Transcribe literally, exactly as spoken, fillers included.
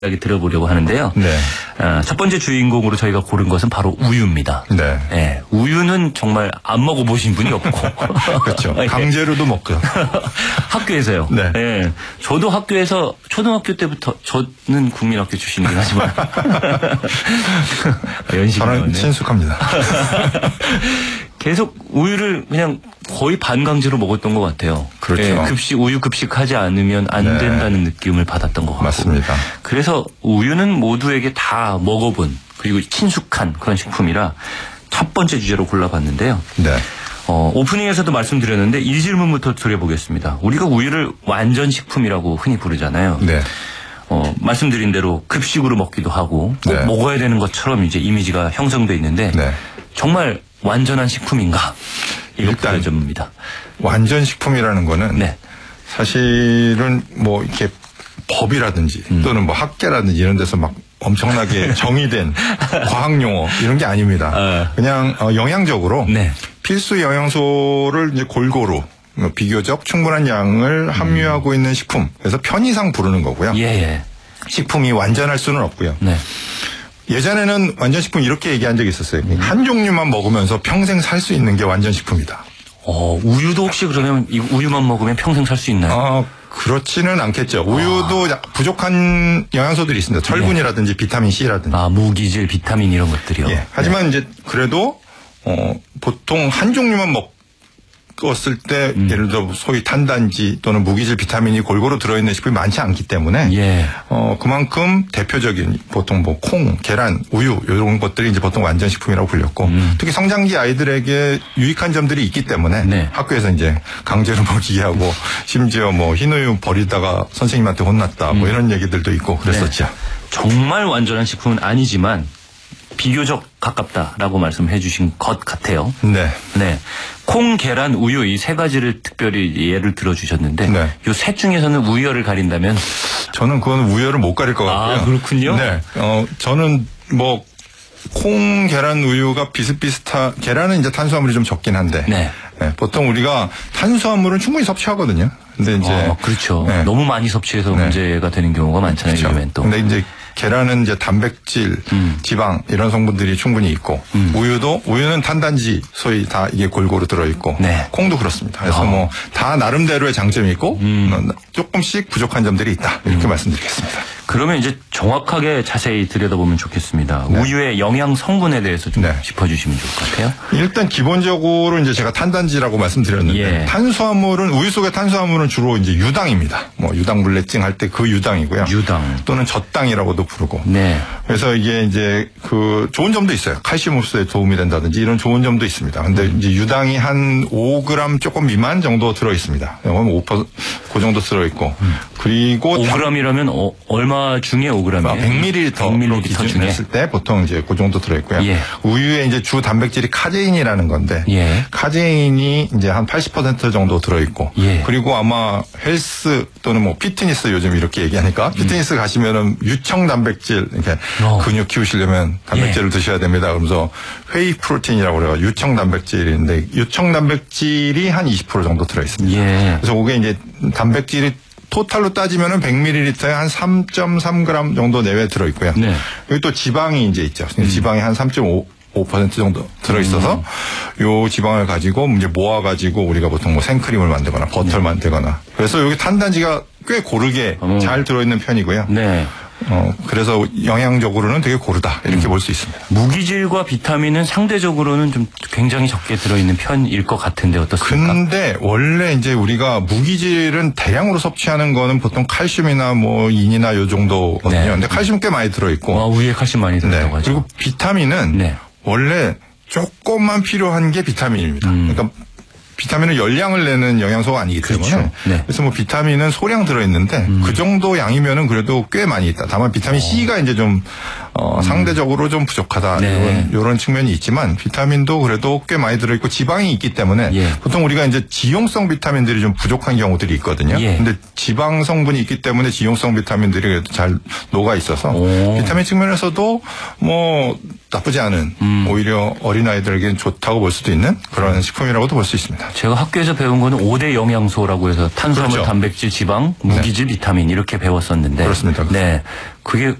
이야기 들어보려고 하는데요. 네. 어, 첫 번째 주인공으로 저희가 고른 것은 바로 우유입니다. 네. 네. 우유는 정말 안 먹어보신 분이 없고. 그렇죠. 강제로도 먹고요. 학교에서요. 네. 네. 저도 학교에서 초등학교 때부터 저는 국민학교 출신이긴 하지만. 연식이 저는 친숙합니다. 계속 우유를 그냥 거의 반강제로 먹었던 것 같아요. 그렇죠. 네, 급식, 우유 급식하지 않으면 안 네. 된다는 느낌을 받았던 것 같고. 맞습니다. 그래서 우유는 모두에게 다 먹어본 그리고 친숙한 그런 식품이라 첫 번째 주제로 골라봤는데요. 네. 어, 오프닝에서도 말씀드렸는데 이 질문부터 드려보겠습니다. 우리가 우유를 완전 식품이라고 흔히 부르잖아요. 네. 어, 말씀드린 대로 급식으로 먹기도 하고 꼭 네. 먹어야 되는 것처럼 이제 이미지가 형성돼 있는데 네. 정말 완전한 식품인가? 일단 이것부터입니다. 완전 식품이라는 거는 네. 사실은 뭐 이렇게 법이라든지 음. 또는 뭐 학계라든지 이런 데서 막 엄청나게 정의된 과학 용어 이런 게 아닙니다. 어. 그냥 영양적으로 네. 필수 영양소를 이제 골고루 비교적 충분한 양을 함유하고 있는 식품. 그래서 편의상 부르는 거고요. 예, 예. 식품이 완전할 수는 없고요. 네. 예전에는 완전식품 이렇게 얘기한 적이 있었어요. 음. 한 종류만 먹으면서 평생 살 수 있는 게 완전식품이다. 어, 우유도 혹시 그러면 이 우유만 먹으면 평생 살 수 있나요? 어, 그렇지는 않겠죠. 우유도 아. 부족한 영양소들이 있습니다. 철분이라든지 비타민 C라든지. 아, 무기질, 비타민 이런 것들이요. 예. 하지만 네. 이제 그래도 어, 보통 한 종류만 먹었을 때 음. 예를 들어 소위 탄단지 또는 무기질 비타민이 골고루 들어있는 식품이 많지 않기 때문에 예. 어, 그만큼 대표적인 보통 뭐 콩, 계란, 우유 이런 것들이 이제 보통 완전 식품이라고 불렸고 음. 특히 성장기 아이들에게 유익한 점들이 있기 때문에 네. 학교에서 이제 강제로 먹이게 하고 심지어 뭐 흰우유 버리다가 선생님한테 혼났다 뭐 음. 이런 얘기들도 있고 그랬었죠. 네. 정말 완전한 식품은 아니지만 비교적 가깝다라고 말씀해 주신 것 같아요. 네. 네. 콩, 계란, 우유 이 세 가지를 특별히 예를 들어 주셨는데 네. 이 셋 중에서는 우열을 가린다면 저는 그건 우열을 못 가릴 것 같고요. 아, 그렇군요. 네. 어, 저는 뭐 콩, 계란, 우유가 비슷비슷한 계란은 이제 탄수화물이 좀 적긴 한데 네. 네, 보통 우리가 탄수화물은 충분히 섭취하거든요. 근데 이제 어, 그렇죠. 네. 너무 많이 섭취해서 네. 문제가 되는 경우가 많잖아요. 그렇죠. 요즘엔 또. 근데 이제 계란은 이제 단백질, 음. 지방 이런 성분들이 충분히 있고 음. 우유도 우유는 탄단지 소위 다 이게 골고루 들어 있고 네. 콩도 그렇습니다. 그래서 어. 뭐 다 나름대로의 장점이 있고 음. 조금씩 부족한 점들이 있다 이렇게 음. 말씀드리겠습니다. 그러면 이제 정확하게 자세히 들여다보면 좋겠습니다. 네. 우유의 영양 성분에 대해서 좀 네. 짚어주시면 좋을 것 같아요. 일단 기본적으로 이제 제가 탄단지라고 말씀드렸는데 예. 탄수화물은 우유 속의 탄수화물은 주로 이제 유당입니다. 뭐 유당불내증 할 때 그 유당이고요. 유당 또는 젖당이라고도 부르고. 네. 그래서 이게 이제 그 좋은 점도 있어요. 칼슘 흡수에 도움이 된다든지 이런 좋은 점도 있습니다. 근데 음. 이제 유당이 한 오 그램 조금 미만 정도 들어 있습니다. 오 퍼센트 그 정도 들어 있고. 음. 그리고 오 그램이라면 어, 얼마 중에 오 그램이에요? 백 밀리리터로 기준했을 때 보통 이제 그 정도 들어 있고요. 예. 우유에 이제 주 단백질이 카제인이라는 건데 예. 카제인이 이제 한 팔십 퍼센트 정도 들어 있고 예. 그리고 아마 헬스 또는 뭐 피트니스 요즘 이렇게 얘기하니까 피트니스 음. 가시면은 유청 단백질 이렇게 어. 근육 키우시려면 단백질을 예. 드셔야 됩니다. 그러면서 회이 프로틴이라고 그래요. 유청 단백질인데 유청 단백질이 한 이십 퍼센트 정도 들어 있습니다. 예. 그래서 그게 이제 단백질이 토탈로 따지면은 백 밀리리터에 한 삼 점 삼 그램 정도 내외 들어 있고요. 네. 여기 또 지방이 이제 있죠. 음. 지방이 한 삼 점 오 퍼센트 정도 들어 있어서 음. 요 지방을 가지고 이제 모아 가지고 우리가 보통 뭐 생크림을 만들거나 버터를 네. 만들거나 그래서 여기 탄단지가 꽤 고르게 음. 잘 들어 있는 편이고요. 네. 어, 그래서 영양적으로는 되게 고르다. 이렇게 음. 볼 수 있습니다. 무기질과 비타민은 상대적으로는 좀 굉장히 적게 들어있는 편일 것 같은데 어떻습니까? 근데 원래 이제 우리가 무기질은 대량으로 섭취하는 거는 보통 칼슘이나 뭐 인이나 요 정도거든요. 네. 근데 칼슘 꽤 많이 들어있고. 아, 우유에 칼슘 많이 들어있다고 네. 하죠. 그리고 비타민은 네. 원래 조금만 필요한 게 비타민입니다. 음. 그러니까 비타민은 열량을 내는 영양소가 아니기 때문에 그렇죠. 네. 그래서 뭐 비타민은 소량 들어있는데 음. 그 정도 양이면은 그래도 꽤 많이 있다. 다만 비타민 어. C가 이제 좀 어, 상대적으로 좀 부족하다 네. 이런, 이런 측면이 있지만 비타민도 그래도 꽤 많이 들어있고 지방이 있기 때문에 예. 보통 우리가 이제 지용성 비타민들이 좀 부족한 경우들이 있거든요. 예. 근데 지방 성분이 있기 때문에 지용성 비타민들이 그래도 잘 녹아 있어서 오. 비타민 측면에서도 뭐 나쁘지 않은 음. 오히려 어린아이들에게는 좋다고 볼 수도 있는 그런 식품이라고도 볼 수 있습니다. 제가 학교에서 배운 거는 오 대 영양소라고 해서 탄수화물, 그렇죠. 단백질, 지방, 무기질, 네. 비타민 이렇게 배웠었는데. 그렇습니다. 네. 그게